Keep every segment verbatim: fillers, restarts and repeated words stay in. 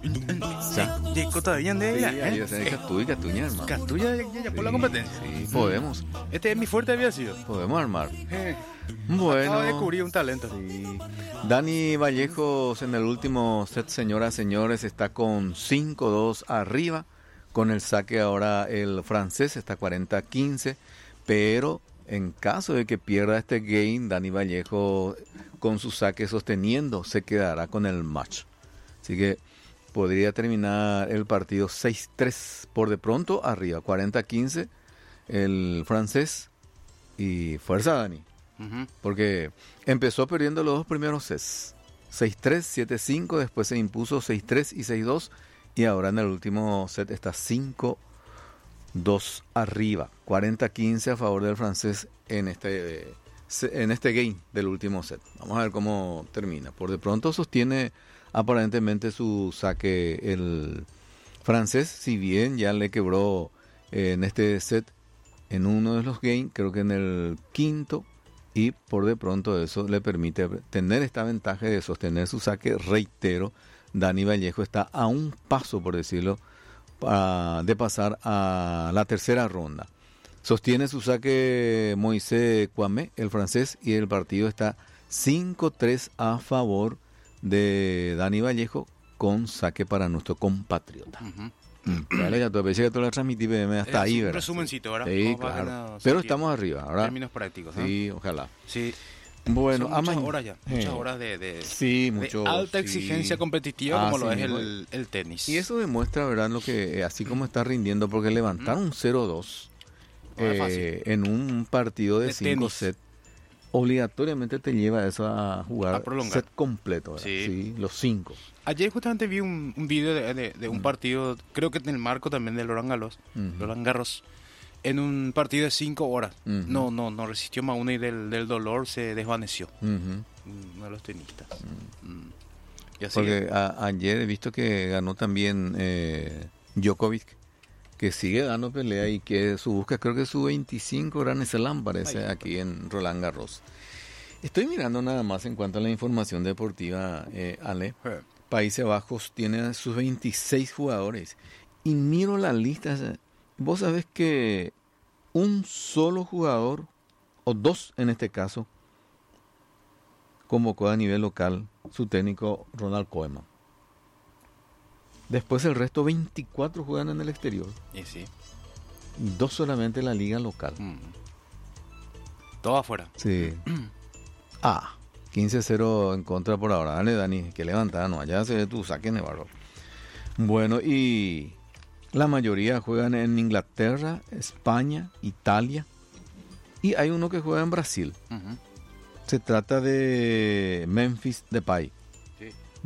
De Cota bien de Sí, ella. ahí va a ser Catuy, Catuña, hermano. Catuya ya, ya, ya por la Sí, competencia. Sí, podemos. Este es mi fuerte había sido. Podemos armar. Eh, Bueno. Acabo de descubrir un talento. Sí. Dani Vallejos en el último set, señoras, señores, está con cinco dos arriba. Con el saque ahora el francés está cuarenta a quince. Pero en caso de que pierda este game, Dani Vallejo con su saque sosteniendo se quedará con el match. Así que podría terminar el partido seis tres por de pronto arriba, cuarenta a quince el francés. Y fuerza, Dani. Uh-huh. Porque empezó perdiendo los dos primeros sets. seis tres, siete cinco, después se impuso seis tres y seis dos. Y ahora en el último set está cinco dos arriba. cuarenta a quince a favor del francés en este, en este game del último set. Vamos a ver cómo termina. Por de pronto sostiene aparentemente su saque el francés. Si bien ya le quebró eh, en este set en uno de los games, creo que en el quinto. Y por de pronto eso le permite tener esta ventaja de sostener su saque. Reitero, Dani Vallejo está a un paso, por decirlo, uh, de pasar a la tercera ronda. Sostiene su saque Moisés Kwame, el francés, y el partido está cinco tres a favor de Dani Vallejo con saque para nuestro compatriota. Uh-huh. Mm, vale, ya tú pensé que tú la transmití hasta Es ahí, un ¿verdad? resumencito, ¿verdad? Sí, Vamos para que claro. no se Pero pierda. estamos arriba, ¿verdad? Términos prácticos, ¿no? Sí, ojalá. Sí. Bueno, Son a muchas mañana. horas ya, Eh. muchas horas de, de, Sí, de mucho, alta sí. exigencia competitiva Ah, como lo sí, es mismo. el, el tenis. Y eso demuestra, ¿verdad?, lo que eh, así como está rindiendo, porque levantar un cero dos No es eh, fácil. en un partido de De cinco tenis. sets, obligatoriamente te lleva eso a A jugar prolongar. set completo, ¿verdad? Sí. Sí, los cinco. Ayer justamente vi un, un video de, de- de un Mm. partido, creo que en el marco también de Roland Garros, Ujú. Roland Garros, en un partido de cinco horas. Ujú. No, no, no resistió más uno y del, del dolor se desvaneció. Ujú. Uno de los tenistas. Mm. Y así Porque a- ayer he visto que ganó también eh, Djokovic, que sigue dando pelea y que su busca, creo que su veinticinco Grand Slam parece Ahí. aquí en Roland Garros. Estoy mirando nada más en cuanto a la información deportiva, eh, Ale. Eh, Países Bajos tiene a sus veintiséis jugadores. Y miro la lista. Vos sabés que un solo jugador, o dos en este caso, convocó a nivel local su técnico Ronald Koeman. Después el resto, veinticuatro juegan en el exterior. y sí. Y dos solamente en la liga local. Mm. Todo afuera. Sí. Ah, quince cero en contra por ahora. Dale, Dani, que levantada, no. Allá se ve tu saque, Nevarro. Bueno, y la mayoría juegan en Inglaterra, España, Italia. Y hay uno que juega en Brasil. Ujú. Se trata de Memphis Depay. Sí.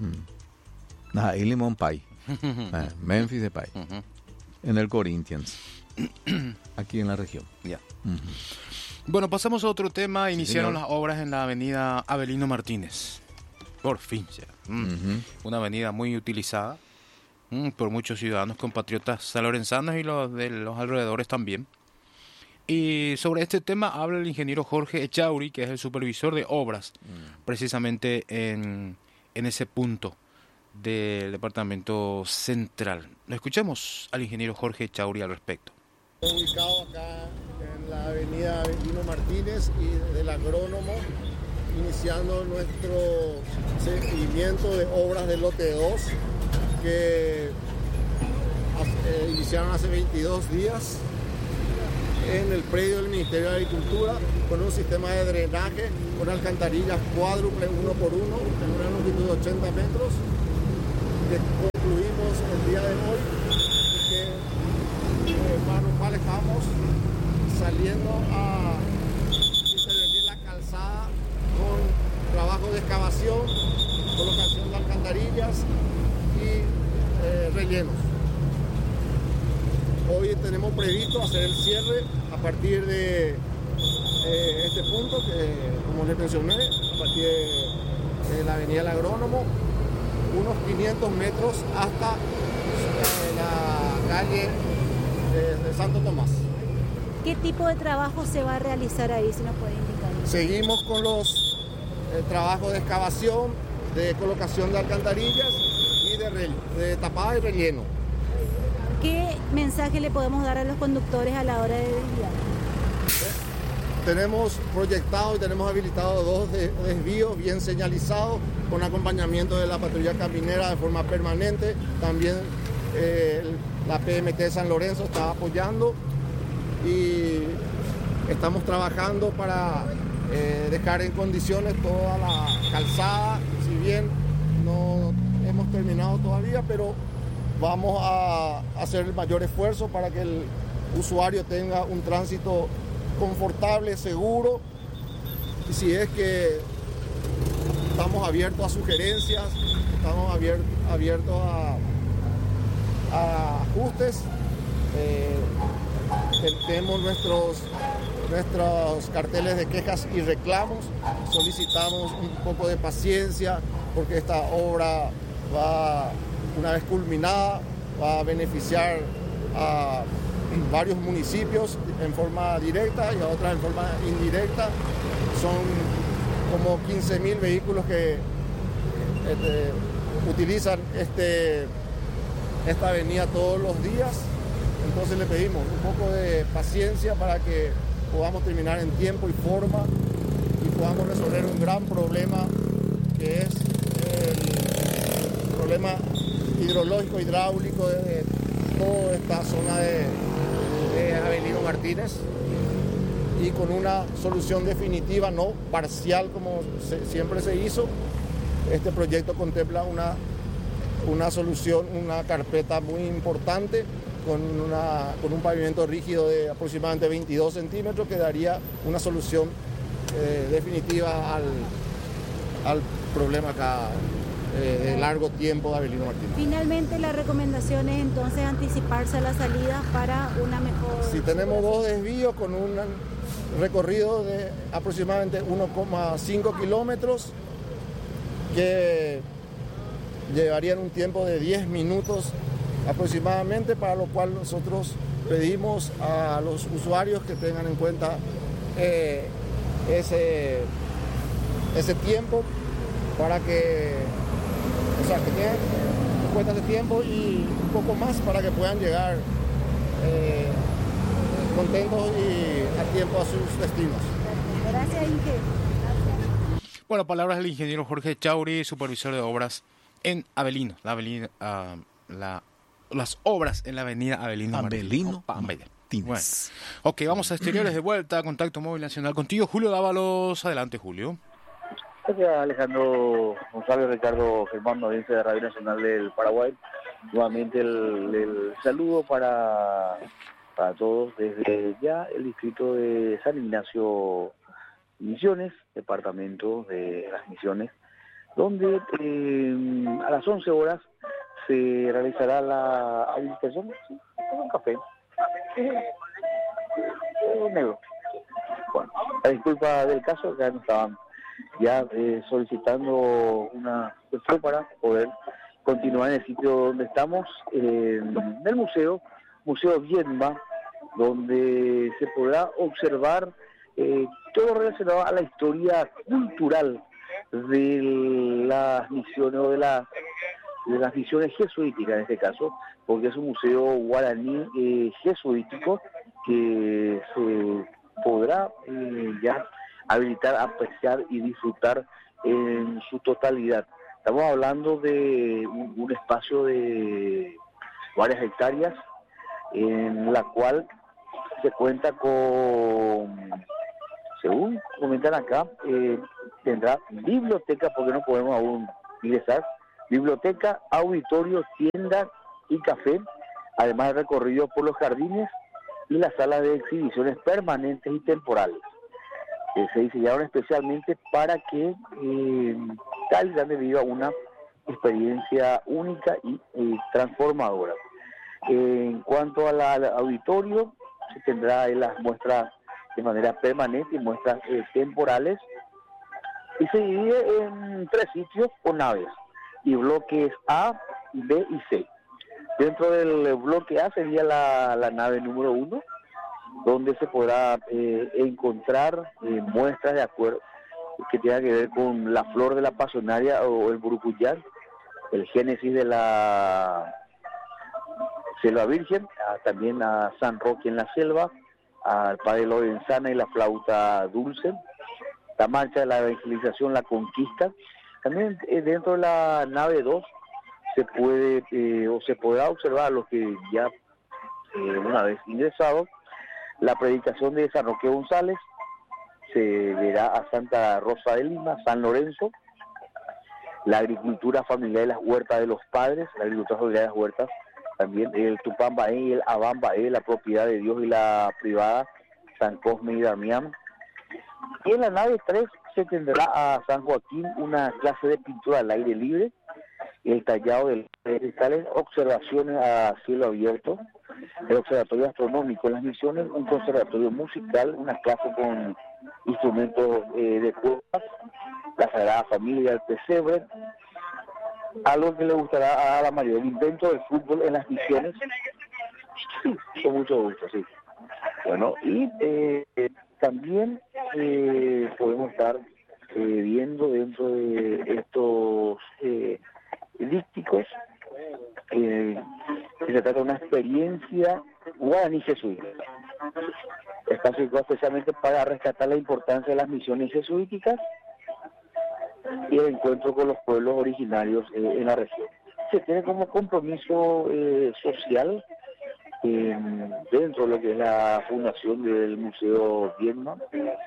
Mm. Ah, y Limón Pay. Ah, Memphis Depay. Ujú. En el Corinthians. Aquí en la región. Ya. Ujú. Bueno, pasamos a otro tema. Iniciaron señor. las obras en la avenida Avelino Martínez. Por fin ya. Mm. Ujú. Una avenida muy utilizada mm, por muchos ciudadanos compatriotas sanlorenzanos y los de los alrededores también. Y sobre este tema habla el ingeniero Jorge Echauri, que es el supervisor de obras, precisamente en, en ese punto del departamento central. Escuchemos al ingeniero Jorge Echauri al respecto. Ubicado acá en la avenida Avelino Martínez y del Agrónomo, iniciando nuestro seguimiento de obras del lote dos que eh, iniciaron hace veintidós días en el predio del Ministerio de Agricultura con un sistema de drenaje con alcantarillas cuádruple uno por uno en una longitud de ochenta metros que concluimos el día de hoy y que eh, para lo cual estamos saliendo a intervenir la calzada con trabajo de excavación, colocación de alcantarillas y eh, rellenos. Hoy tenemos previsto hacer el cierre a partir de eh, este punto, que como les mencioné, a partir de, de la avenida del Agrónomo, unos quinientos metros hasta eh, la calle de, de Santo Tomás. ¿Qué tipo de trabajo se va a realizar ahí, si nos puede indicar? Seguimos con los eh, trabajos de excavación, de colocación de alcantarillas y de, re, de tapada y relleno. ¿Qué mensaje le podemos dar a los conductores a la hora de desviar? Tenemos proyectado y tenemos habilitado dos desvíos bien señalizados con acompañamiento de la patrulla caminera de forma permanente. También eh, la P M T de San Lorenzo está apoyando y estamos trabajando para eh, dejar en condiciones toda la calzada. Si bien no hemos terminado todavía, pero vamos a hacer el mayor esfuerzo para que el usuario tenga un tránsito confortable, seguro, y si es que estamos abiertos a sugerencias, estamos abiertos, abiertos a, a ajustes, eh, tenemos nuestros, nuestros carteles de quejas y reclamos, solicitamos un poco de paciencia porque esta obra va, una vez culminada, va a beneficiar a varios municipios en forma directa y a otras en forma indirecta. Son como quince mil vehículos que este, utilizan este, esta avenida todos los días. Entonces le pedimos un poco de paciencia para que podamos terminar en tiempo y forma y podamos resolver un gran problema que es el problema hidrológico, hidráulico de, de toda esta zona de de Avelino Martínez, y con una solución definitiva, no parcial como se, siempre se hizo. Este proyecto contempla una, una solución, una carpeta muy importante con, una, con un pavimento rígido de aproximadamente veintidós centímetros que daría una solución eh, definitiva al, al problema acá eh, de largo tiempo de Avelino Martínez. Finalmente, la recomendación es entonces anticiparse a la salida para una mejor... Si tenemos dos desvíos con un recorrido de aproximadamente uno coma cinco kilómetros que llevarían un tiempo de diez minutos aproximadamente, para lo cual nosotros pedimos a los usuarios que tengan en cuenta eh, ese, ese tiempo para que, o sea, que tengan en cuenta ese tiempo y un poco más para que puedan llegar eh, contentos y a tiempo a sus destinos. Gracias, Inge. Gracias. Bueno, palabras del ingeniero Jorge Chauri, supervisor de obras en Avelino, la avenida, uh, la, las obras en la avenida Avelino Avelino Martínez. Bueno, ok, vamos a exteriores de vuelta, Contacto Móvil Nacional contigo, Julio Dávalos. Adelante, Julio. Gracias, Alejandro González, Ricardo Germán, audiencia de Radio Nacional del Paraguay. Nuevamente el, el saludo para, para todos desde ya el distrito de San Ignacio Misiones, departamento de las Misiones, donde eh, a las once horas se realizará la habilitación. ¿Sí? Un café. Eh, negro. Bueno, la disculpa del caso, ya no estaban ya eh, solicitando una cuestión para poder continuar en el sitio donde estamos, eh, en el museo, Museo Viedma, donde se podrá observar eh, todo relacionado a la historia cultural de las misiones o de, la, de las misiones jesuíticas en este caso, porque es un museo guaraní eh, jesuítico que se podrá eh, ya habilitar, apreciar y disfrutar en su totalidad. Estamos hablando de un, un espacio de varias hectáreas en la cual se cuenta con, según comentan acá, eh, tendrá biblioteca, porque no podemos aún ingresar, biblioteca, auditorio, tienda y café, además de recorrido por los jardines y las salas de exhibiciones permanentes y temporales. Eh, se diseñaron especialmente para que eh, salgan debido a una experiencia única y eh, transformadora. Eh, en cuanto al, al auditorio, se tendrá las muestras de manera permanente y muestras eh, temporales, y se divide en tres sitios o naves y bloques A, B y C. Dentro del bloque A sería la, la nave número uno, donde se podrá eh, encontrar eh, muestras de acuerdo que tengan que ver con la flor de la pasionaria o el burucuyán, el Génesis de la Selva Virgen, a, también a San Roque en la Selva, al Padre Lorenzana y la Flauta Dulce, la marcha de la evangelización, la Conquista. También eh, dentro de la nave dos se puede eh, o se podrá observar lo que ya eh, una vez ingresado, la predicación de San Roque González, se verá a Santa Rosa de Lima, San Lorenzo, la agricultura familiar de las huertas de los padres, la agricultura familiar de las huertas, también el Tupambaé y el Abambaé, la propiedad de Dios y la privada, San Cosme y Damián. Y en la nave tres se tendrá a San Joaquín una clase de pintura al aire libre, el tallado de cristales, observaciones a cielo abierto, el observatorio astronómico en las misiones, un conservatorio musical, una clase con instrumentos eh, de cuerdas, la Sagrada Familia, el pesebre, algo que le gustará a la mayoría, el invento del fútbol en las misiones, sí, con mucho gusto, sí. Bueno, y eh, también eh, podemos estar eh, viendo dentro de estos eh, dípticos eh, que se trata de una experiencia guaraní jesuita. Está situado especialmente para rescatar la importancia de las misiones jesuíticas y el encuentro con los pueblos originarios eh, en la región. Se tiene como compromiso eh, social eh, dentro de lo que es la fundación del Museo Viedma,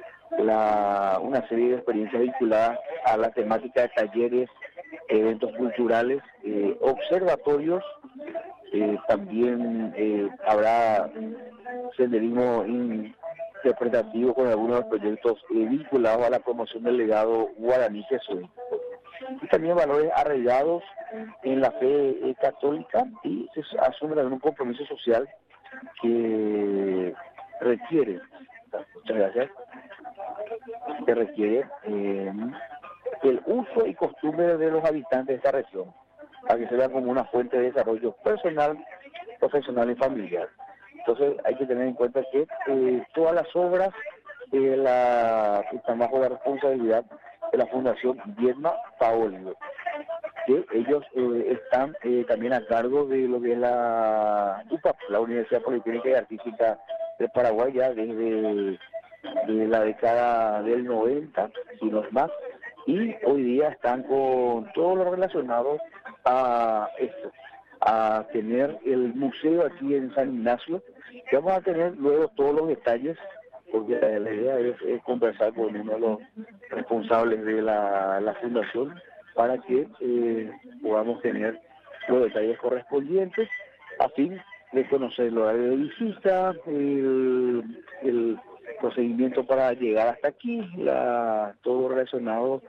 la, una serie de experiencias vinculadas a la temática de talleres, eventos culturales, eh, observatorios, eh, también eh, habrá senderismo interpretativo con algunos de los proyectos eh, vinculados a la promoción del legado guaraní jesuita. Y también valores arraigados en la fe eh, católica, y se asume también un compromiso social que requiere, muchas gracias, que requiere eh, el uso y costumbre de los habitantes de esta región, para que se vea como una fuente de desarrollo personal, profesional y familiar. Entonces hay que tener en cuenta que eh, todas las obras eh, la, están bajo la responsabilidad de la Fundación Viedma Paoli, que ellos eh, están eh, también a cargo de lo que es la U P A P, la Universidad Politécnica y Artística del Paraguay, ya desde de la década del noventa, si no es más, y hoy día están con todo lo relacionado a esto, a tener el museo aquí en San Ignacio, que vamos a tener luego todos los detalles, porque la, la idea es, es conversar con uno de los responsables de la, la fundación para que eh, podamos tener los detalles correspondientes a fin de conocer el horario de visita, el, el procedimiento para llegar hasta aquí, la, todo relacionado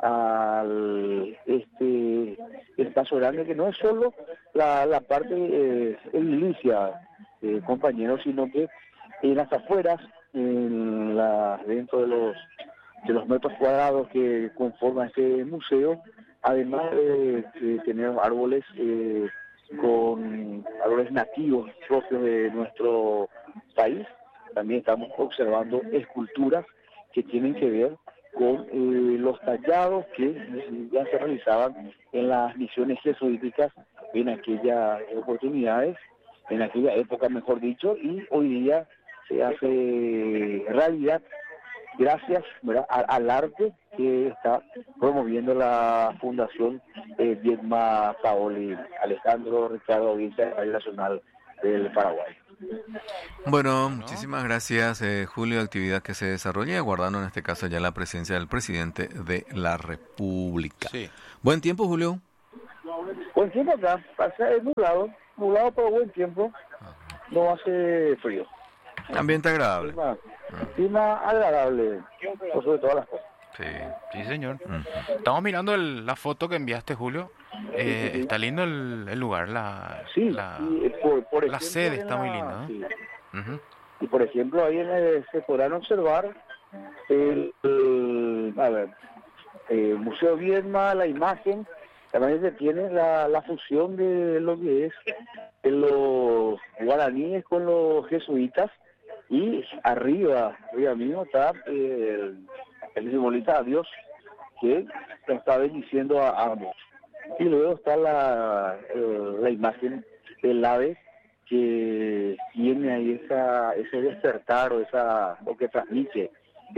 al este espacio grande, que no es solo la, la parte eh, edilicia, eh, compañeros, sino que en las afueras, en la, dentro de los de los metros cuadrados que conforman este museo, además de, de tener árboles eh, con árboles nativos propios de nuestro país, también estamos observando esculturas que tienen que ver con eh, los tallados que ya se realizaban en las misiones jesuíticas en aquellas oportunidades, en aquella época mejor dicho, y hoy día se hace realidad gracias, ¿verdad?, al, al arte que está promoviendo la Fundación eh, Viedma Paoli, Alejandro Ricardo Audiencia de Radio Nacional del Paraguay. Bueno, muchísimas gracias, eh, Julio. Actividad que se desarrolla, aguardando en este caso ya la presencia del presidente de la República. Sí. Buen tiempo, Julio. Buen tiempo acá, pasa es nublado, nublado pero buen tiempo, no hace frío. Ambiente agradable. Clima, clima agradable, por sobre todas las cosas. Sí, sí señor. Uh-huh. Estamos mirando el, la foto que enviaste, Julio. Eh, sí, sí. Está lindo el, el lugar, la, sí, la, y por, por ejemplo, la sede está la, muy linda, ¿no? Sí. Uh-huh. Y por ejemplo, ahí en el, se podrán observar el, el a ver, el Museo Viedma, la imagen, también se tiene la, la fusión de lo que es de los guaraníes con los jesuitas, y arriba, arriba mismo está el, el simbolista a Dios, que está bendiciendo a ambos. Y luego está la, eh, la imagen del ave que tiene ahí esa, ese despertar o esa o que transmite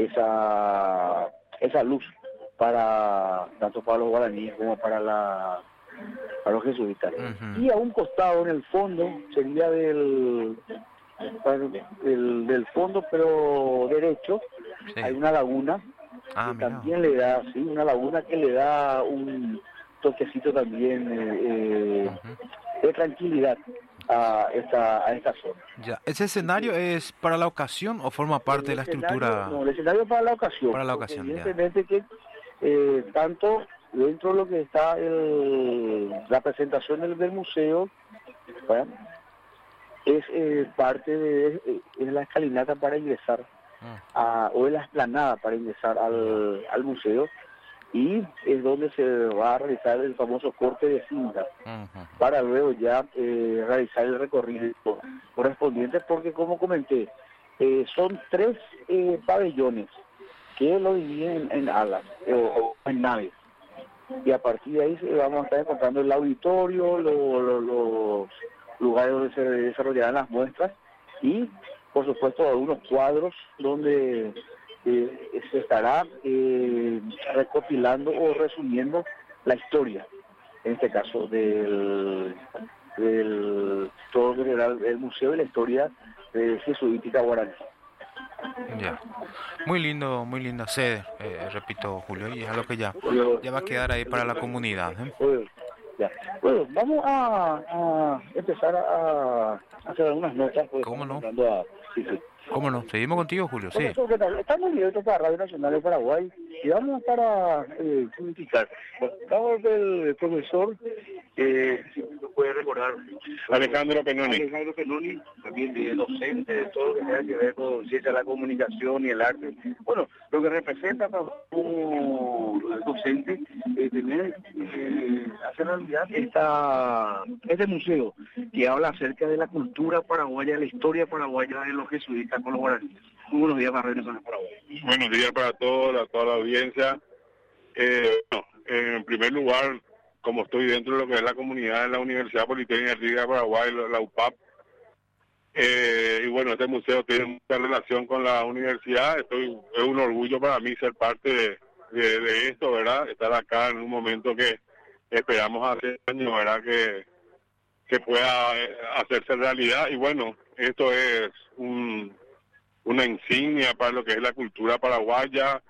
esa esa luz para tanto para los guaraníes como para la para los jesuitas. Ujú. Y a un costado, en el fondo, sería del del, del fondo, pero derecho, Sí. hay una laguna Ah, que mira. también le da, sí, una laguna que le da un toquecito también eh, eh, Ujú. de tranquilidad a esta a esta zona. Ya. ¿Ese escenario es para la ocasión o forma parte de El la escenario, estructura no, el escenario para la ocasión, para la porque ocasión? Ya. evidentemente que eh, tanto dentro de lo que está el, la presentación del, del museo, ¿verdad? es eh, parte de eh, es la escalinata para ingresar Mm. a, o es la explanada para ingresar al, al museo, y es donde se va a realizar el famoso corte de cinta Ujú. para luego ya eh, realizar el recorrido correspondiente, porque como comenté, eh, son tres eh, pabellones que lo dividen en, en alas eh, o, o en naves, y a partir de ahí se- vamos a estar encontrando el auditorio, lo- lo- los lugares donde se desarrollarán las muestras, y por supuesto algunos cuadros donde eh, se estará eh, recopilando o resumiendo la historia, en este caso del, del todo general del museo y la historia eh, jesuítica guaraní. Ya. Muy lindo, muy linda sede, eh, repito, Julio, y es algo que ya, Bueno, ya va a quedar ahí para la comunidad, ¿eh? bueno, ya. Bueno, vamos a, a empezar a, a hacer algunas notas, porque ¿Cómo estamos no? hablando a... Sí, sí. ¿Cómo no? Seguimos contigo, Julio, sí. Profesor, ¿qué tal? Estamos directos para Radio Nacional de Paraguay y vamos para eh, criticar. Bueno, estamos del profesor, eh, si me puede recordar, Alejandro Penoni. Alejandro Penoni, también de docente, de todo lo que tenga que ver con ciencia de la comunicación y el arte. Bueno, lo que representa para un docente eh, tener, eh, hacer realidad esta, este museo que habla acerca de la cultura paraguaya, la historia paraguaya de los jesuitas con los guaraníes. Muy buenos días, Barreras en Paraguay. Buenos días para todos, a toda la audiencia. Eh, bueno, en primer lugar, como estoy dentro de lo que es la comunidad de la Universidad Politécnica Artística de Paraguay, la U P A P, eh, y bueno, este museo tiene mucha relación con la universidad. Estoy, es un orgullo para mí ser parte de, de, de esto, ¿verdad? Estar acá en un momento que esperamos hace años, ¿verdad? Que, que pueda eh, hacerse realidad. Y bueno, esto es un una insignia para lo que es la cultura paraguaya,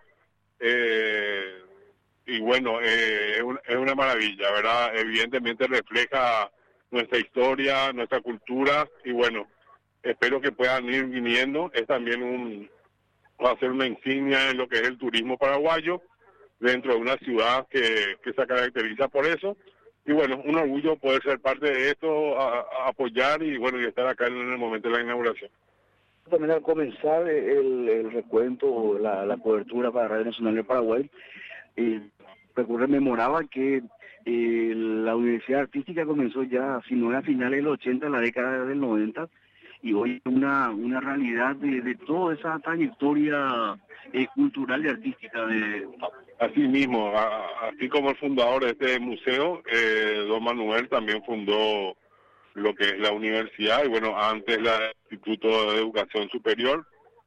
eh, y bueno, eh, es, un, es una maravilla, ¿verdad? Evidentemente refleja nuestra historia, nuestra cultura, y bueno, espero que puedan ir viniendo. Es también un, va a ser una insignia en lo que es el turismo paraguayo, dentro de una ciudad que, que se caracteriza por eso. Y bueno, un orgullo poder ser parte de esto, a, a apoyar y bueno, y estar acá en el momento de la inauguración. También al comenzar el, el recuento, la, la cobertura para Radio Nacional de Paraguay, eh, recuerdo, memoraba que eh, la Universidad Artística comenzó ya, si no a finales del ochenta, en la década del noventa, y hoy es una, una realidad de, de toda esa trayectoria eh, cultural y artística de... Así mismo, a- así como el fundador de este museo, eh, don Manuel también fundó lo que es la universidad, y bueno, antes la Instituto de Educación Superior,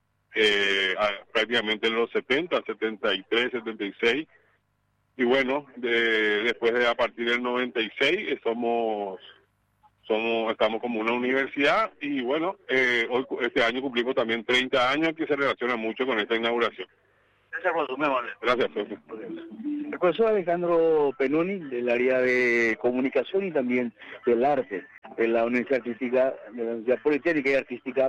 eh, a- prácticamente en los setenta, setenta y tres, setenta y seis, y bueno, de- después de a partir del noventa y seis eh, somos, somos, estamos como una universidad, y bueno, eh, hoy, este año cumplimos también treinta años, que se relaciona mucho con esta inauguración. Gracias, profesor, me vale. Gracias, Pepe. El profesor Alejandro Penoni, del área de comunicación y también del arte de la Universidad Artística, de la Universidad Politécnica y Artística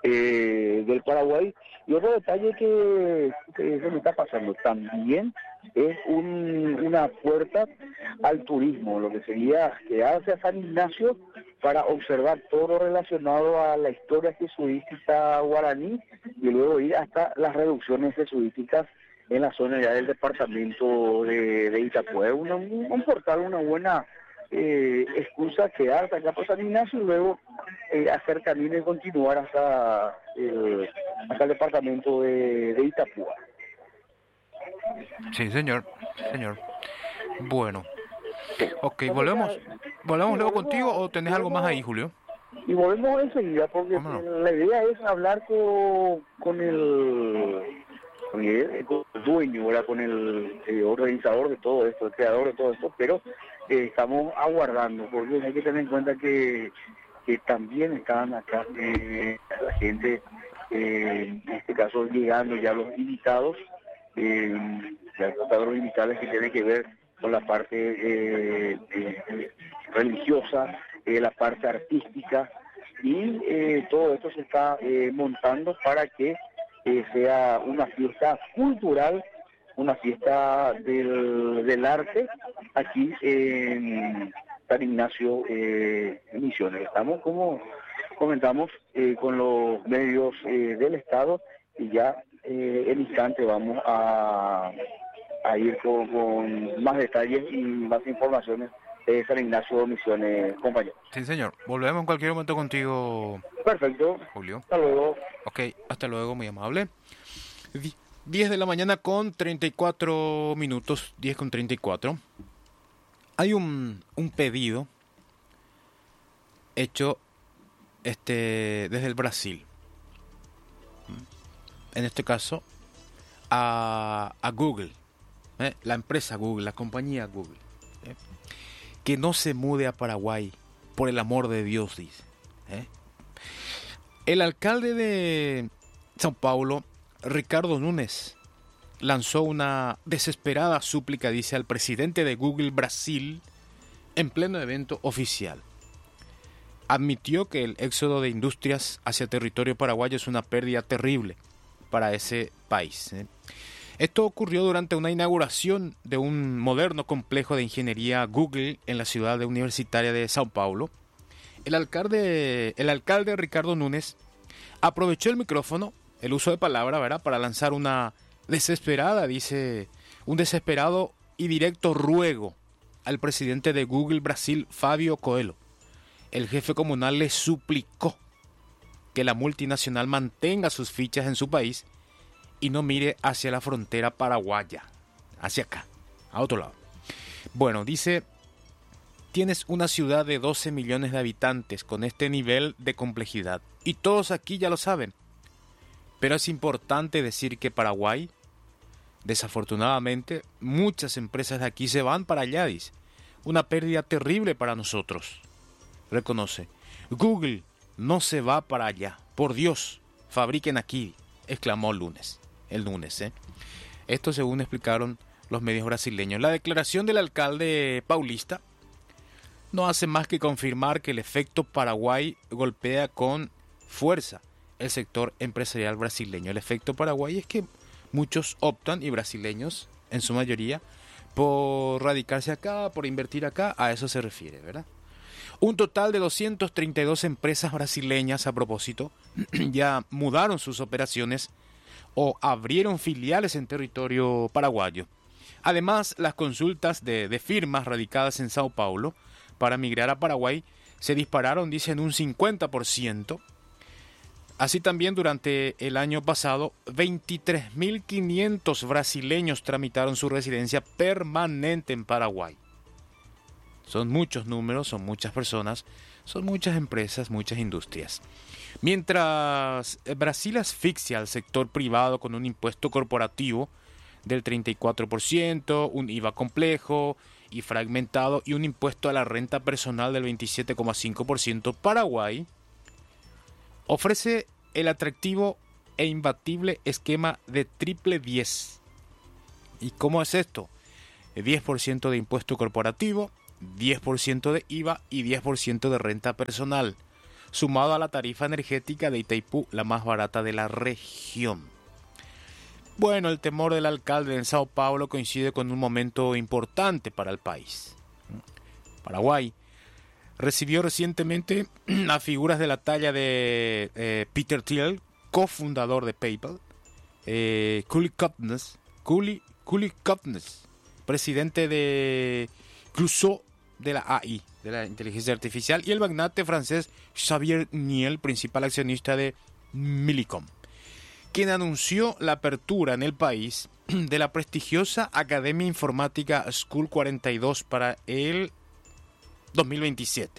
eh, del Paraguay. Y otro detalle que, que se me está pasando también es un, una puerta al turismo, lo que sería quedarse a San Ignacio para observar todo lo relacionado a la historia jesuítica guaraní y luego ir hasta las reducciones jesuíticas en la zona ya del departamento de, de Itapúa. Una, un, un portal, una buena eh, excusa quedarse acá por San Ignacio y luego eh, hacer camino y continuar hasta, eh, hasta el departamento de, de Itapúa. Sí, señor, señor. Bueno, Ok, volvemos, volvemos luego contigo o tenés algo más ahí, Julio. Y volvemos enseguida, porque ¿Cómo no? la idea es hablar con, con, el, con, el, con el dueño, ¿verdad? Con el, el organizador de todo esto, el creador de todo esto, pero eh, estamos aguardando, porque hay que tener en cuenta que, que también están acá eh, la gente, eh, en este caso llegando ya los invitados, eh, los invitados que tienen que ver con la parte eh, eh, religiosa, eh, la parte artística, y eh, todo esto se está eh, montando para que eh, sea una fiesta cultural, una fiesta del, del arte aquí en San Ignacio, eh, Misiones. Estamos, como comentamos, eh, con los medios eh, del Estado, y ya eh, en instante vamos a, a ir con, con más detalles y más informaciones de San Ignacio Misiones, compañeros. Sí, señor. Volvemos en cualquier momento contigo, Perfecto. Julio. Hasta luego. Ok, hasta luego, muy amable. diez de la mañana con treinta y cuatro minutos, diez con treinta y cuatro. Hay un, un pedido hecho este desde el Brasil. En este caso, a, a Google, ¿eh? La empresa Google, la compañía Google, ¿eh? Que no se mude a Paraguay, por el amor de Dios, dice. ¿eh? El alcalde de São Paulo, Ricardo Nunes, lanzó una desesperada súplica, dice, al presidente de Google Brasil en pleno evento oficial. Admitió que el éxodo de industrias hacia territorio paraguayo es una pérdida terrible para ese país. ¿eh? Esto ocurrió durante una inauguración de un moderno complejo de ingeniería Google en la ciudad universitaria de São Paulo. El alcalde, el alcalde Ricardo Nunes aprovechó el micrófono, el uso de palabra, ¿verdad?, para lanzar una desesperada, dice, un desesperado y directo ruego al presidente de Google Brasil, Fábio Coelho. El jefe comunal le suplicó que la multinacional mantenga sus fichas en su país y no mire hacia la frontera paraguaya, hacia acá, a otro lado. Bueno, dice, tienes una ciudad de doce millones de habitantes con este nivel de complejidad, y todos aquí ya lo saben. Pero es importante decir que Paraguay, desafortunadamente, muchas empresas de aquí se van para allá, dice. Una pérdida terrible para nosotros. Reconoce. Google no se va para allá. Por Dios, fabriquen aquí, exclamó Lunes. El lunes, ¿eh? Esto según explicaron los medios brasileños. La declaración del alcalde paulista no hace más que confirmar que el efecto Paraguay golpea con fuerza el sector empresarial brasileño. El efecto Paraguay es que muchos optan, y brasileños en su mayoría, por radicarse acá, por invertir acá. A eso se refiere, ¿verdad? Un total de doscientas treinta y dos empresas brasileñas, a propósito, ya mudaron sus operaciones o abrieron filiales en territorio paraguayo. Además, las consultas de, de firmas radicadas en Sao Paulo para migrar a Paraguay se dispararon, dicen, un cincuenta por ciento. Así también, durante el año pasado, veintitrés mil quinientos brasileños tramitaron su residencia permanente en Paraguay. Son muchos números, son muchas personas, son muchas empresas, muchas industrias. Mientras Brasil asfixia al sector privado con un impuesto corporativo del treinta y cuatro por ciento, un I V A complejo y fragmentado y un impuesto a la renta personal del veintisiete coma cinco por ciento, Paraguay ofrece el atractivo e imbatible esquema de triple diez. ¿Y cómo es esto? diez por ciento de impuesto corporativo, diez por ciento de I V A y diez por ciento de renta personal, sumado a la tarifa energética de Itaipú, la más barata de la región. Bueno, el temor del alcalde en Sao Paulo coincide con un momento importante para el país. Paraguay recibió recientemente a figuras de la talla de eh, Peter Thiel, cofundador de PayPal, eh, Kuli Kopnes, Kuli, Kuli Kopnes, presidente de Clouseau de la A I, de la inteligencia artificial, y el magnate francés Xavier Niel, principal accionista de Millicom, quien anunció la apertura en el país de la prestigiosa Academia Informática School cuarenta y dos para el dos mil veintisiete.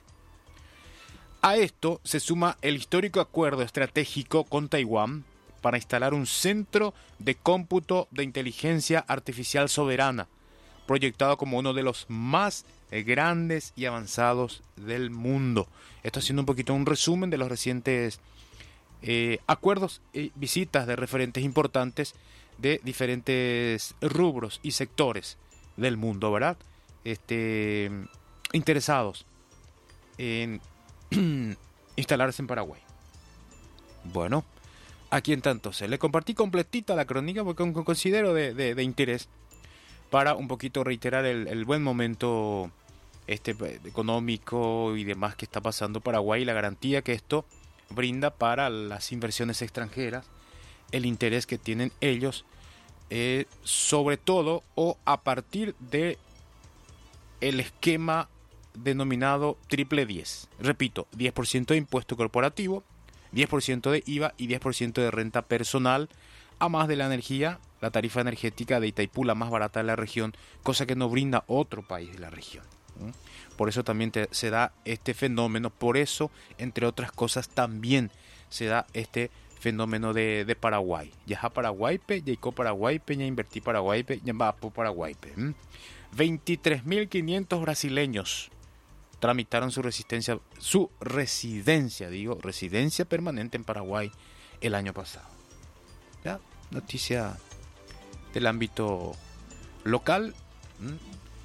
A esto se suma el histórico acuerdo estratégico con Taiwán para instalar un centro de cómputo de inteligencia artificial soberana, proyectado como uno de los más grandes y avanzados del mundo. Esto haciendo un poquito un resumen de los recientes eh, acuerdos y visitas de referentes importantes de diferentes rubros y sectores del mundo, ¿verdad? Este, interesados en instalarse en Paraguay. Bueno, aquí en tanto se le compartí completita la crónica porque considero de, de, de interés para un poquito reiterar el, el buen momento este económico y demás que está pasando Paraguay y la garantía que esto brinda para las inversiones extranjeras, el interés que tienen ellos, eh, sobre todo o a partir de el esquema denominado triple diez. Repito, diez por ciento de impuesto corporativo, diez por ciento de I V A y diez por ciento de renta personal, a más de la energía, la tarifa energética de Itaipú, la más barata de la región, cosa que no brinda otro país de la región. Por eso también te, se da este fenómeno, por eso, entre otras cosas, también se da este fenómeno de, de Paraguay. Ya a Paraguay, ya Paraguay, ya invertí Paraguay, ya va por Paraguay. veintitrés mil quinientos brasileños tramitaron su resistencia, su residencia, digo, residencia permanente en Paraguay el año pasado. ¿Ya? Noticia del ámbito local ¿m?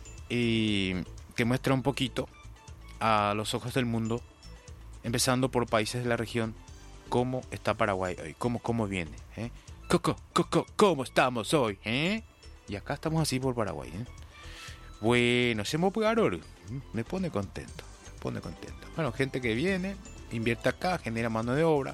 y que muestra un poquito a los ojos del mundo, empezando por países de la región, cómo está Paraguay hoy, cómo, cómo viene, ¿eh? Coco, coco, ¿cómo estamos hoy? ¿Eh? Y acá estamos así por Paraguay, ¿eh? Bueno, se me puede me pone contento, me pone contento. Bueno, gente que viene, invierte acá, genera mano de obra.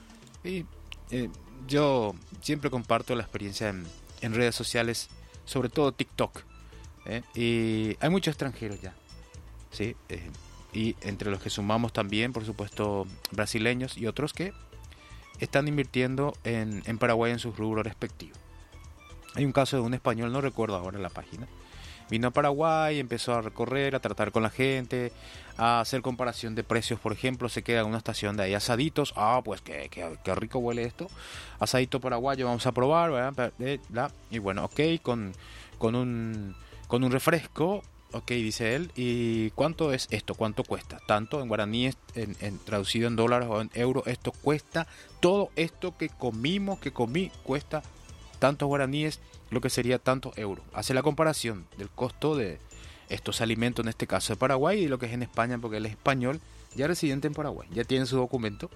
Y eh, yo siempre comparto la experiencia en, en redes sociales, sobre todo TikTok. ¿eh? Y hay muchos extranjeros ya, ¿sí? Eh, y entre los que sumamos también, por supuesto, brasileños y otros que están invirtiendo en, en Paraguay en sus rubros respectivos. Hay un caso de un español, no recuerdo ahora la página. Vino a Paraguay, empezó a recorrer, a tratar con la gente, a hacer comparación de precios, por ejemplo, se queda en una estación de ahí, asaditos, ah, pues qué, qué, qué rico huele esto, asadito paraguayo, vamos a probar, ¿verdad? Y bueno, ok, con, con, un, con un refresco, ok, dice él, ¿y cuánto es esto? ¿Cuánto cuesta? Tanto en guaraníes, en, en, traducido en dólares o en euros, esto cuesta, todo esto que comimos, que comí, cuesta tantos guaraníes, lo que sería tantos euros. Hace la comparación del costo de estos alimentos, en este caso de Paraguay, y lo que es en España, porque él es español, ya residente en Paraguay, ya tiene su documento.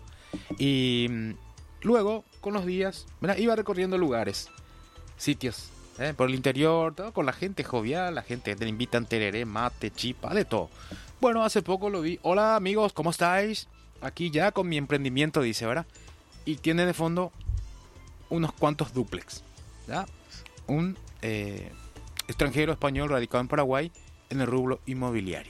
Y mmm, luego, con los días, mira, iba recorriendo lugares, sitios, ¿eh? por el interior, todo con la gente jovial, la gente te invitan tereré, mate, chipa, de todo. Bueno, hace poco lo vi. Hola amigos, ¿cómo estáis? Aquí ya con mi emprendimiento, dice, ¿verdad? Y tiene de fondo unos cuantos dúplex, ¿ya? Un eh, extranjero español radicado en Paraguay en el rubro inmobiliario.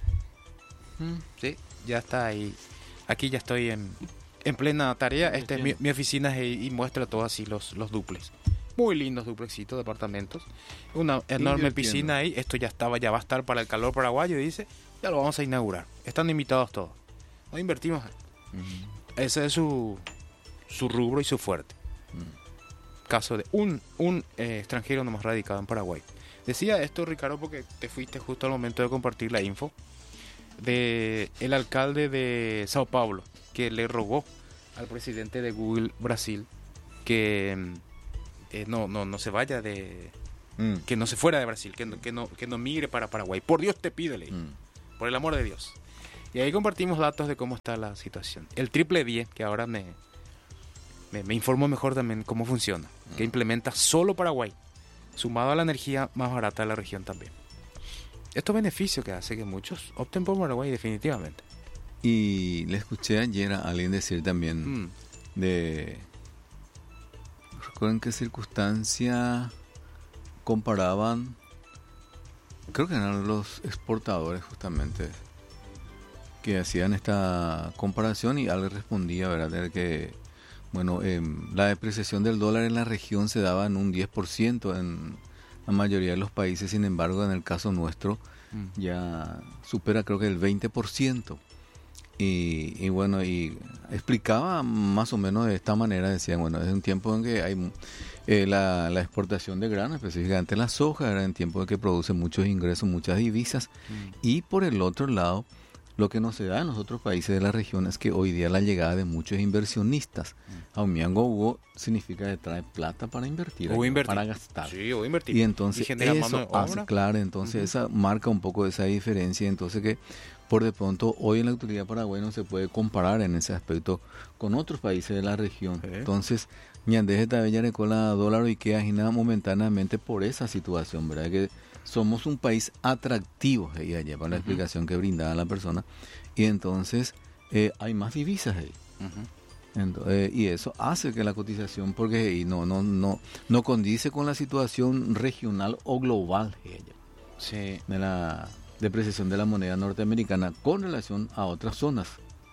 Mm, sí, ya está ahí. Aquí ya estoy en, en plena tarea. Esta es mi, mi oficina y, y muestra todos así los, los duplex. Muy lindos duplexitos, departamentos. Una enorme piscina ahí. Esto ya estaba, ya va a estar para el calor paraguayo. Dice, ya lo vamos a inaugurar. Están invitados todos. No invertimos. Mm. Ese es su, su rubro y su fuerte. Mm. Caso de un, un eh, extranjero nomás radicado en Paraguay. Decía esto, Ricardo, porque te fuiste justo al momento de compartir la info de el alcalde de Sao Paulo, que le rogó al presidente de Google Brasil que eh, no, no, no se vaya de mm. que no se fuera de Brasil, que no, que no, que no migre para Paraguay. Por Dios te pídele, mm. por el amor de Dios. Y ahí compartimos datos de cómo está la situación. El triple diez, que ahora me Me, me informo mejor también cómo funciona, que implementa solo Paraguay, sumado a la energía más barata de la región también. Estos beneficios que hace que muchos opten por Paraguay definitivamente. Y le escuché ayer a alguien decir también mm. de... ¿Recuerdan qué circunstancia comparaban? Creo que eran los exportadores justamente que hacían esta comparación y alguien respondía, ¿verdad? De que Bueno, eh, la depreciación del dólar en la región se daba en un diez por ciento en la mayoría de los países, sin embargo, en el caso nuestro mm. ya supera creo que el veinte por ciento. Y, y bueno, y explicaba más o menos de esta manera, decían, bueno, es un tiempo en que hay eh, la, la exportación de grano, específicamente la soja, era en tiempo en que produce muchos ingresos, muchas divisas, mm. y por el otro lado, lo que no se da en los otros países de la región es que hoy día la llegada de muchos inversionistas. Mm. Aumiango Hugo significa que trae plata para invertir, o invertir. para gastar. Sí, o invertir. Y entonces y eso hace, claro, entonces uh-huh. esa marca un poco esa diferencia, entonces que por de pronto hoy en la actualidad Paraguay no se puede comparar en ese aspecto con otros países de la región. Sí. Entonces, ñandez de bella recola dólar y queda agina momentáneamente por esa situación, ¿verdad? Que somos un país atractivo, ella lleva la uh-huh. explicación que brindaba la persona, y entonces eh, hay más divisas ahí. Uh-huh. Entonces, eh, y eso hace que la cotización, porque y no no no no condice con la situación regional o global, ella, sí. de la depreciación de la moneda norteamericana con relación a otras zonas,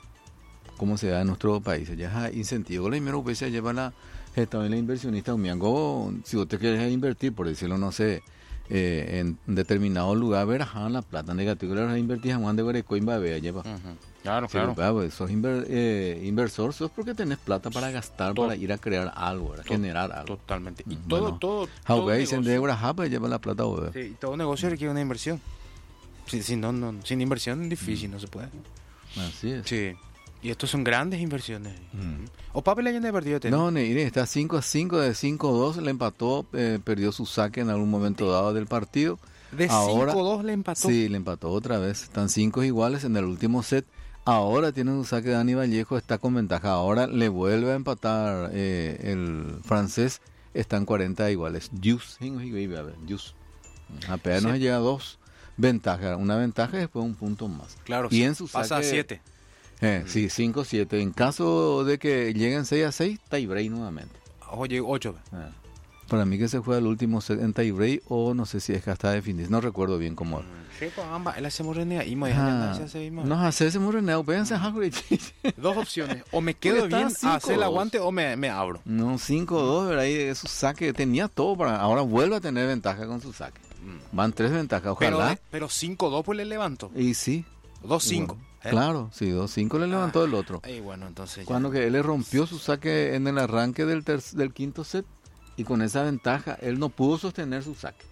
como se da en nuestro país. Ya es incentivo. La primera vez se lleva la gestión de la inversionista, Umiango, si usted quiere invertir, por decirlo, no sé, eh, en determinado lugar, verás la plata negativa, la invertís a Juan de Guarecoimba, vea, lleva. Uh-huh. Claro, sí, claro. claro, sos inver, eh, inversor, sos porque tenés plata para gastar, todo, para ir a crear algo, para to- generar algo. Totalmente. Y uh-huh. todo, bueno, todo, todo negocio. De Guarajapa lleva la plata, bebé. Sí, y todo negocio requiere una inversión. Si, si no, no, sin inversión es difícil, mm. no se puede. Así es. Sí. Y estos son grandes inversiones. Mm. ¿O Papi Leyenda de partido tenis? No, Neire, está cinco a cinco, de cinco a dos le empató, eh, perdió su saque en algún momento dado del partido. De cinco a dos le empató. Sí, le empató otra vez. Están cinco iguales en el último set. Ahora tiene un saque de Dani Vallejo, está con ventaja. Ahora le vuelve a empatar eh, el francés. Están cuarenta iguales. Juice, Juice. Apenas sí. Llega a dos. Ventaja, una ventaja y después un punto más. Claro, y sí, en su pasa saque, a siete. Eh, mm. Sí, cinco a siete. En caso de que lleguen seis a seis, tiebreak nuevamente. Oye, ocho. Eh. Para mí que se juega el último set en tiebreak o no sé si es que hasta definir. No recuerdo bien cómo. Mm. Sí, pues ambas. Él hace morrenea y me hace No, hace ese morrenea. Véanse, dos opciones. O me quedo bien a hacer el aguante o me, me abro. No, cinco a dos, ¿verdad? Y su saque tenía todo para. Ahora vuelve a tener ventaja con su saque. Van tres ventajas, ojalá. Pero, pero cinco dos pues le levanto. Y sí. dos cinco. Bueno, ¿eh? Claro, sí, dos cinco le levantó ah, el otro. Y bueno, entonces cuando ya. Que él le rompió su saque en el arranque del, ter- del quinto set y con esa ventaja él no pudo sostener su saque.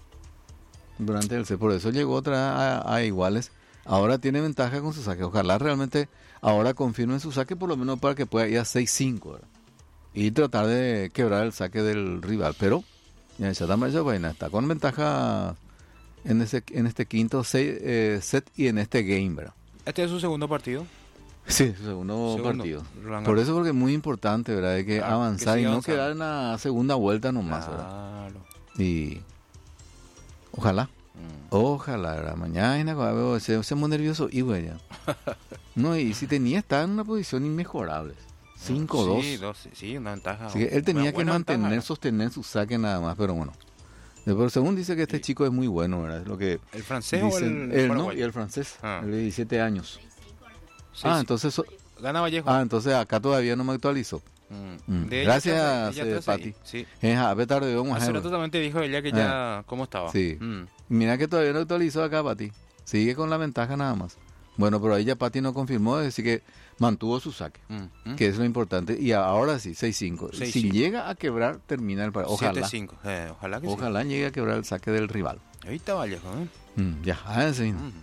Mm. Durante el set, por eso llegó otra a, a iguales. Ahora tiene ventaja con su saque. Ojalá realmente ahora confirmen su saque por lo menos para que pueda ir a seis cinco, ¿verdad? Y tratar de quebrar el saque del rival, pero está con ventaja en ese en este quinto set, eh, set y en este game, ¿verdad? ¿Este es su segundo partido? Sí, su segundo, segundo partido. Ranga. Por eso porque es muy importante, ¿verdad? Hay que claro, avanzar que y no avanzando. Quedar en la segunda vuelta nomás, claro. ¿verdad? Y ojalá, mm. ojalá, ¿verdad? Mañana se, se muy nervioso y güey ya. No, y si tenía estar en una posición inmejorable. cinco dos. Sí, dos, sí, una ventaja. Así que él tenía que mantener, ventaja. sostener su saque nada más, pero bueno. Pero según dice que este sí. chico es muy bueno, ¿verdad? Es lo que ¿el francés dicen, o el él, no, y el francés, ah. el de diecisiete años. Sí, ah, sí. entonces... So, Gana Vallejo. Ah, entonces acá todavía no me actualizó. Mm. Mm. Gracias, ella, ella eh, Pati. Sí. Eh, a ver, tarde vamos Hace rato también te dijo ella que ya... Ah. ¿Cómo estaba? Sí. Mm. Mira que todavía no actualizó acá, Pati. Sigue con la ventaja nada más. Bueno, pero ahí ya Pati no confirmó, así que mantuvo su saque, mm, mm. que es lo importante. Y ahora sí, seis cinco. Si cinco. Llega a quebrar, termina el partido. Ojalá. siete cinco. Eh, ojalá que ojalá sí. llegue a quebrar el saque del rival. Ahí está Vallejo, ¿eh? Mm, ya, ah, sí. Mm.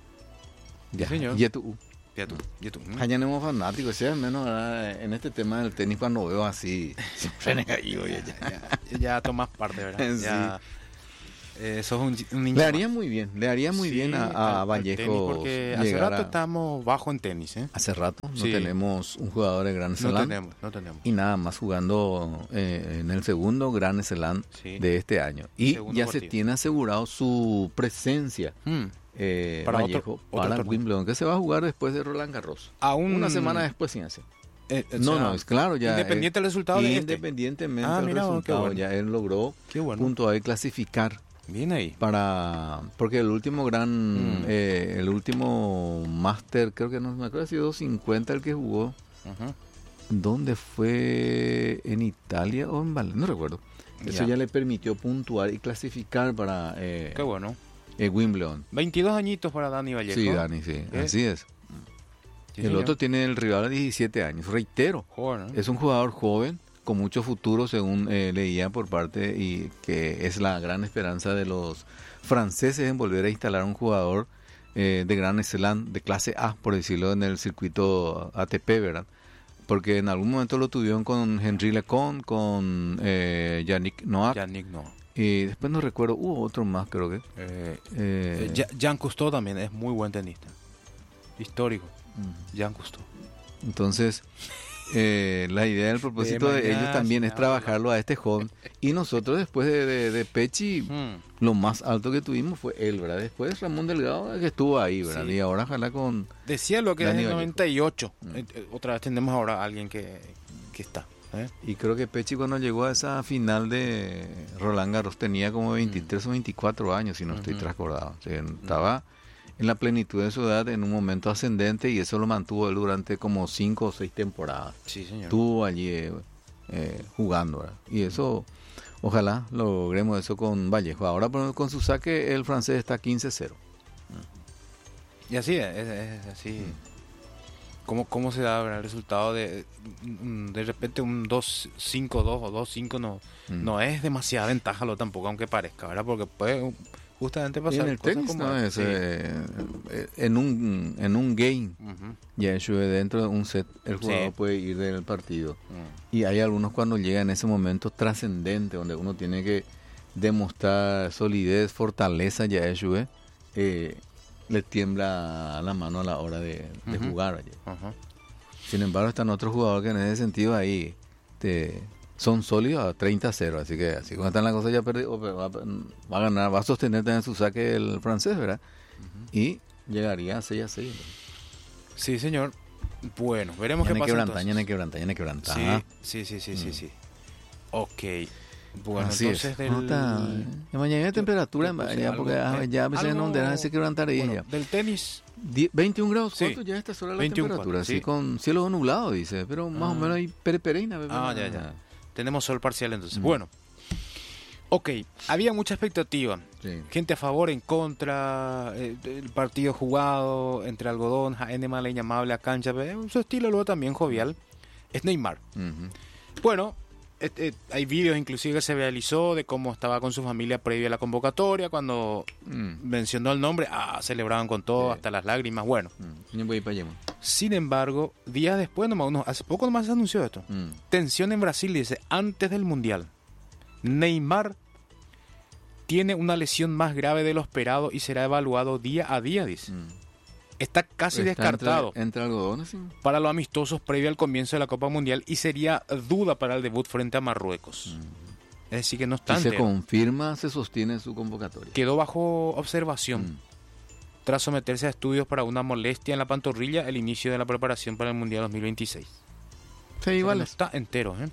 Ya, señor. Y tú. Ya tú, ya tú. Mm. Allá no fanáticos, sea menos ¿verdad? En este tema del tenis cuando veo así, siempre negativo. Ya, ya, ya tomas parte, ¿verdad? Sí. Ya. Eh, sos un, un le haría más. muy bien, le haría muy sí, bien a, a Vallejo. Porque hace rato a... estamos bajo en tenis, ¿eh? Hace rato no sí. tenemos un jugador de Grand Slam. No tenemos, no tenemos. Y nada más jugando eh, en el segundo Grand Slam sí. de este año. Y segundo ya partido. Se tiene asegurado su presencia. Hmm. Eh, para Vallejo otro, para otro Wimbledon, que se va a jugar después de Roland Garros. Aún... Una semana después, sin hacer. Eh, no, sea, no, es claro, ya. Independiente él, del resultado de Independientemente este. ah, del mira, resultado, bueno. ya él logró qué bueno. junto a él clasificar. Bien ahí. Para, porque el último gran, mm. eh, el último máster, creo que no me acuerdo si dos cincuenta el que jugó. Uh-huh. ¿Dónde fue? ¿En Italia o en Valencia? No recuerdo. Eso ya. ya le permitió puntuar y clasificar para eh, Qué bueno. eh, Wimbledon. veintidós añitos para Dani Vallejo. Sí, Dani, sí. ¿Eh? Así es. Sí, el señor. otro tiene el rival a diecisiete años. Reitero, Joder, ¿no? es un jugador joven, con mucho futuro, según eh, leía por parte, y que es la gran esperanza de los franceses en volver a instalar un jugador eh, de Grand Slam, de clase A, por decirlo, en el circuito A T P, ¿verdad? Porque en algún momento lo tuvieron con Henry Lecon, con eh, Yannick Noah, Yannick no. y después no recuerdo, hubo otro más, creo que. Eh, Eh, eh, Ya- Jean Cousteau también es muy buen tenista. Histórico. mm. Jean Cousteau. Entonces, eh, la idea del propósito de, De ellos mañana, también sin es trabajarlo a este joven. Y nosotros después de, de, de Pechi, Hmm. lo más alto que tuvimos fue él, ¿verdad? Después Ramón Delgado, que estuvo ahí, ¿verdad? Sí. Y ahora ojalá con... Decía lo que Dani es el Vallejo. noventa y ocho. Mm. Eh, eh, otra vez tenemos ahora a alguien que, que está. ¿eh? Y creo que Pechi cuando llegó a esa final de Roland Garros tenía como veintitrés o veinticuatro años, si no estoy Ujú. trascordado. O sea, estaba en la plenitud de su edad en un momento ascendente y eso lo mantuvo él durante como cinco o seis temporadas. Sí, señor. Estuvo allí eh, eh, jugando, ¿verdad? Y eso, ojalá logremos eso con Vallejo. Ahora por- con su saque el francés está quince cero. Y así es, es, es así. ¿Cómo, ¿Cómo se da ¿verdad? El resultado de mm, de repente un dos cinco dos o dos cinco no, Mm. no es demasiada ventaja lo tampoco, aunque parezca, ¿verdad? Porque puede um, justamente pasar En el cosas tenis como no es, sí. eh, eh, en un en un game, Ujú. ya eso dentro de un set el jugador Sí. puede ir del partido. Mm. Y hay algunos cuando llega en ese momento trascendente donde uno tiene que demostrar solidez, fortaleza, ya eso eh, eh, le tiembla la mano a la hora de, de Ujú. jugar allí. Ajá. Sin embargo, están otros jugadores que en ese sentido ahí te, son sólidos a treinta a cero. Así que así como están las cosas ya perdidas, va, va a ganar, va a sostener también su saque el francés, ¿verdad? Y llegaría a seis a seis. Sí, señor. Bueno, veremos Ya qué no hay pasa que quebrantar, entonces. ya no hay que quebrantar, ya no hay que quebrantar. Sí, sí, sí, sí, sí, Mm. sí. Ok. Bueno, Así entonces es. del... No está- ya mañana hay temperatura, yo puse ya, algo, porque ah, eh, ya a veces algo- no dejarse quebrantar ahí bueno, ya. del tenis, Die- veintiún grados, Sí. ¿cuánto ya a esta hora la veintiún, temperatura? sí. Sí, con cielo nublado, dice, pero más Ah. o menos hay perepereina. Ah, ya, ya. tenemos sol parcial entonces. Mm. Bueno. Ok, había mucha expectativa. Sí. Gente a favor, en contra, eh, el partido jugado entre algodón, Jaén Maleña, amable a cancha, pero su estilo luego también jovial. Es Neymar. Ujú. Bueno, eh, eh, hay vídeos inclusive que se realizó de cómo estaba con su familia previa a la convocatoria, cuando Mm. mencionó el nombre, ah, celebraban con todo, Sí. hasta las lágrimas. Bueno, Mm. Yo voy para allá. sin embargo, días después, nomás, unos- hace poco nomás se anunció esto. Mm. Tensión en Brasil, dice, antes del Mundial. Neymar tiene una lesión más grave de lo esperado y será evaluado día a día, dice. Mm. Está casi Está descartado Entre, entre algodones, sí. para los amistosos previo al comienzo de la Copa Mundial y sería duda para el debut frente a Marruecos. Es decir, que no está Si se entero. confirma, se sostiene su convocatoria. Quedó bajo observación Mm. tras someterse a estudios para una molestia en la pantorrilla el inicio de la preparación para el Mundial dos mil veintiséis. Sí, O sea, igual. no está entero, ¿eh?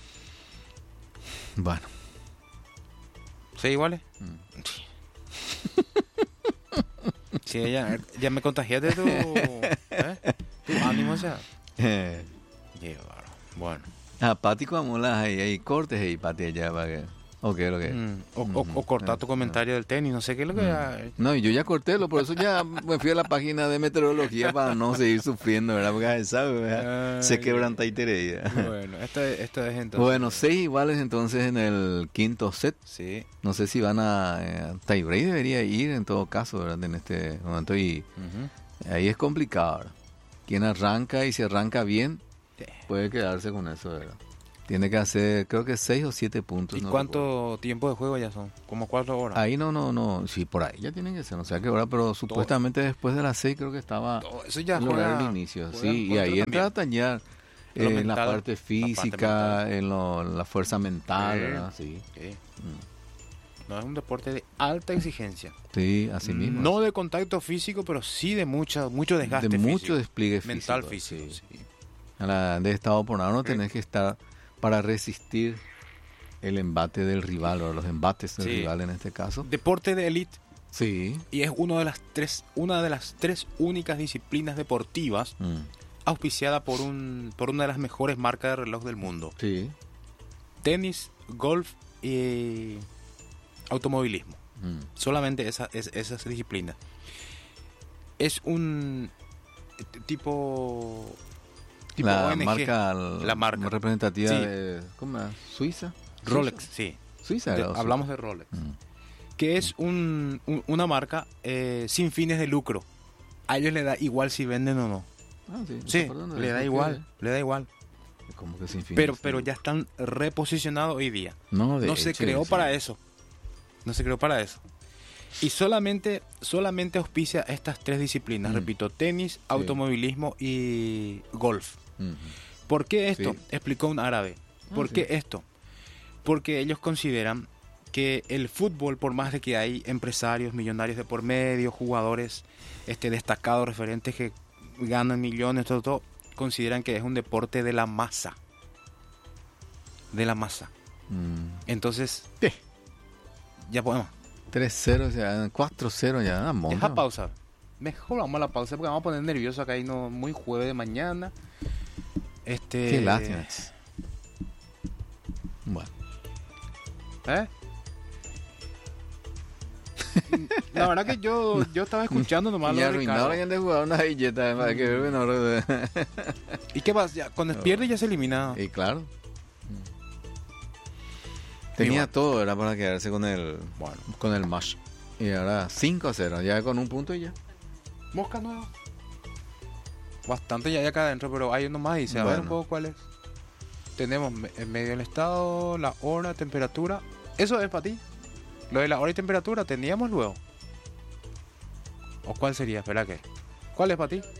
Bueno. ¿Sí, iguales? Mm. Sí, ya, ya me contagiaste de tu, ¿eh? tu ánimo, o sea. Eh, Qué bárbaro. Bueno. a Pati como las hay, hay cortes ahí, Pati, allá para que... Ok, lo que... Mm, o, o- Ujú. o cortar tu Eh, comentario del tenis, no sé qué es lo que... Mm. No, y yo ya corté, lo, por eso ya me fui a la página de meteorología para no seguir sufriendo, ¿verdad? Porque ya sabe, ¿verdad? Se Ay. quebranta y tereida. Bueno, esta, esta es entonces... Bueno, seis iguales entonces en el quinto set. Sí. No sé si van a... Eh, tiebreak debería ir en todo caso, ¿verdad? En este momento y Ujú. ahí es complicado, ¿verdad? Quien arranca y si arranca bien, Sí. puede quedarse con eso, ¿verdad? Tiene que hacer, creo que seis o siete puntos. ¿Y no cuánto recuerdo. tiempo de juego ya son? Como cuatro horas. Ahí no, no, no. Sí, por ahí ya tienen que ser. No sé a qué hora, pero supuestamente después de las seis creo que estaba Todo eso ya el juega- horario de inicio. juega Sí, en y contra ahí entra a también. tañar Lo eh, en la mental, la parte parte física, mental. en lo- la fuerza mental, Sí. ¿verdad? Sí, Sí. Mm. No es un deporte de alta exigencia. sí, así mismo. No de contacto físico, pero sí de mucha, mucho desgaste de mucho físico. despliegue Mental físico. físico. sí. sí. A la de estado por nada no Sí. tenés que estar para resistir el embate del rival o los embates del Sí. rival en este caso. Deporte de élite Sí. y es uno de las tres, una de las tres únicas disciplinas deportivas Mm. auspiciada por un por una de las mejores marcas de reloj del mundo. Sí. Tenis, golf y automovilismo. Mm. Solamente esa, es, esas disciplinas. Es un t- tipo... tipo La O N G. marca, La marca. representativa Sí. de... ¿Cómo es? ¿Suiza? Rolex, ¿Suiza? sí. Suiza. De- era, hablamos de Rolex. Mm. Que es un, un- una marca eh, sin fines de lucro. A ellos les da igual si venden o no. Ah, sí, Sí, perdón, le da ¿por igual, qué? le da igual. Como que sin fin. Pero, sí. pero ya están reposicionados hoy día. No, de No se hecho, creó sí. para eso. No se creó para eso. Y solamente, solamente auspicia estas tres disciplinas. Mm. Repito, tenis, automovilismo y golf. Ujú. ¿Por qué esto? Sí. Explicó un árabe. Ah, ¿Por sí. qué esto? Porque ellos consideran que el fútbol, por más de que hay empresarios, millonarios de por medio, jugadores este, destacados, referentes que ganan millones, todo, todo, consideran que es un deporte de la masa. De la masa. Mm. Entonces, ¿Qué? ya podemos. tres cero, ya, cuatro cero ya, ah, monta. Deja pausa. Mejor vamos a la pausa porque vamos a poner nervioso acá y no muy jueves de mañana. Este. Qué lástima. Bueno. ¿Eh? La verdad que yo, yo estaba escuchando nomás lo Y de arruinaron Ricardo. que han de jugar una billeta para que ver menor. ¿Y qué pasa? Ya, cuando pierde ya se elimina. Y claro. Tenía Igual. todo, era para quedarse con el Bueno. con el match. Y ahora cinco a cero, ya con un punto y ya. Mosca nueva. Bastante ya hay acá adentro, pero hay uno más. Dice, a ver Bueno. un poco cuál es. Tenemos me- en medio del estado, la hora, temperatura. Eso es para ti. Lo de la hora y temperatura teníamos luego. ¿O cuál sería? Espera, ¿qué? ¿Cuál es para ti?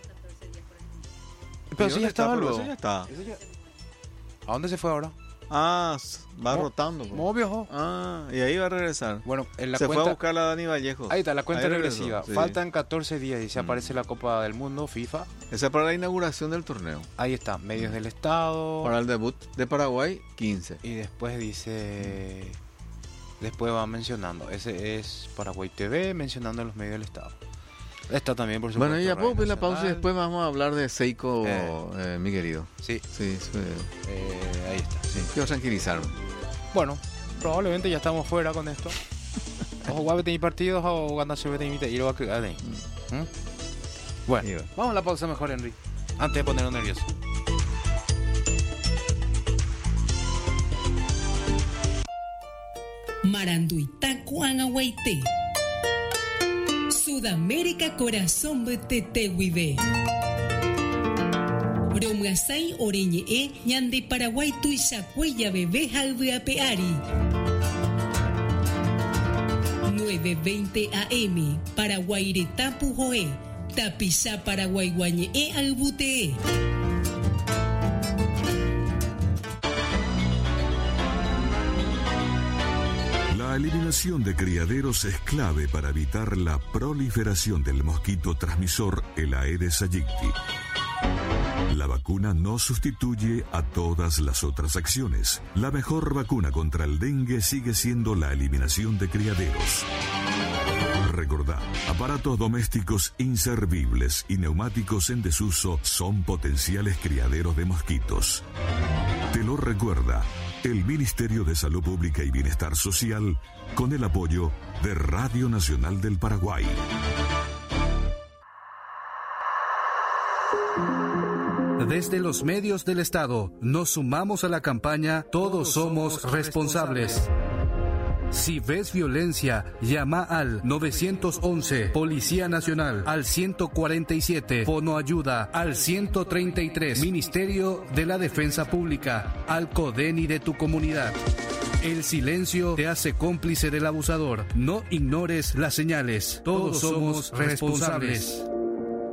Pero si ya estaba luego. Eso ya está. Eso ya- ¿A dónde se fue ahora? Ah, va Mo- rotando. pues. ¿Cómo viajó? Ah, y ahí va a regresar. Bueno, en la Se cuenta... fue a buscar a Dani Vallejo. Ahí está, la cuenta Ahí regresó, regresiva. sí. Faltan catorce días y se Mm. aparece la Copa del Mundo, FIFA. Esa es para la inauguración del torneo. Ahí está, medios del estado. Para el debut de Paraguay, quince. Y después dice... Después va mencionando. Ese es Paraguay T V, mencionando los medios del estado. Está también, por supuesto. Bueno, ya puedo Radio pedir la pausa y Nacional. después vamos a hablar de Seiko, Eh. eh, mi querido. Sí, Sí, sí, eh, ahí está. Sí. quiero tranquilizarme. Bueno, probablemente ya estamos fuera con esto. Ojo, guape tenéis partidos o gana se ve y lo va a quedar ahí. ¿Mm? Bueno, Y bueno. vamos a la pausa mejor, Henry. Antes de ponernos nervioso. Maranduita Cuanahuaité. Sudamérica Corazón Betetehuibe. Romasai Oreñe Ñande Paraguay Tuisacuella Bebé Jalbeapeari. nueve veinte A M Paraguairetapu Joe. Tapisa Paraguay Guañe Albutee. La eliminación de criaderos es clave para evitar la proliferación del mosquito transmisor, el Aedes aegypti. La vacuna no sustituye a todas las otras acciones. La mejor vacuna contra el dengue sigue siendo la eliminación de criaderos. Recordá, aparatos domésticos inservibles y neumáticos en desuso son potenciales criaderos de mosquitos. Te lo recuerda el Ministerio de Salud Pública y Bienestar Social con el apoyo de Radio Nacional del Paraguay. Desde los medios del Estado nos sumamos a la campaña Todos somos responsables. Si ves violencia, llama al nueve once, Policía Nacional, al ciento cuarenta y siete, Fono Ayuda, al ciento treinta y tres, Ministerio de la Defensa Pública, al CODENI de tu comunidad. El silencio te hace cómplice del abusador. No ignores las señales. Todos somos responsables.